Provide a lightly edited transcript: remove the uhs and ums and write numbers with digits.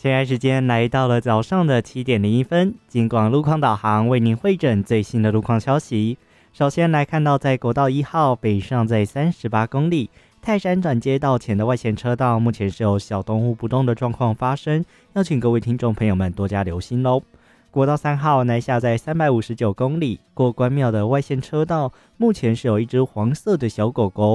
现在时间来到了早上的7:01，金广路况导航为您汇整最新的路况消息。首先来看到，在国道1号北上在38公里，泰山转接道前的外线车道，目前是有小动物不动的状况发生，要请各位听众朋友们多加留心喽。国道3号南下在359公里，过关庙的外线车道，目前是有一只黄色的小狗狗